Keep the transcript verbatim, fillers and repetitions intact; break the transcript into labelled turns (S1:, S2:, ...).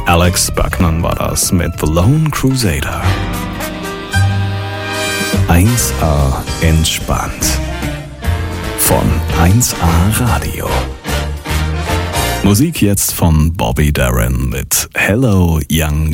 S1: Alex Buckman war das mit The Lone Crusader. eins A entspannt. Von eins A Radio. Musik jetzt von Bobby Darin mit Hello Young